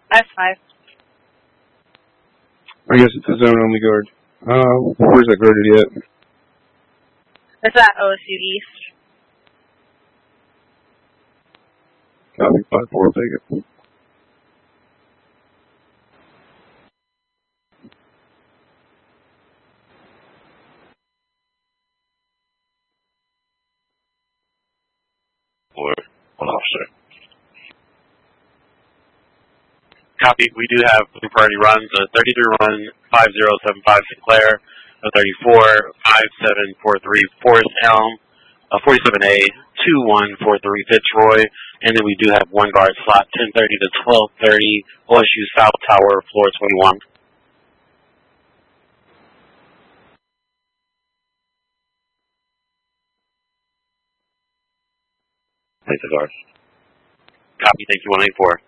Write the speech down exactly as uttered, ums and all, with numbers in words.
S five. I guess it's a zone-only guard. Uh, where's that guarded yet? It's at O S U East. Copy, five four, take it. Or one officer. Copy. We do have blue priority runs. A thirty-three run five zero seven five Sinclair, a thirty-four five seven four three Forest Elm, a forty-seven A two one four three Fitzroy, and then we do have one guard slot ten thirty to twelve thirty O S U South Tower, floor twenty-one. Take the guard. Copy. Thank you. one eighty-four.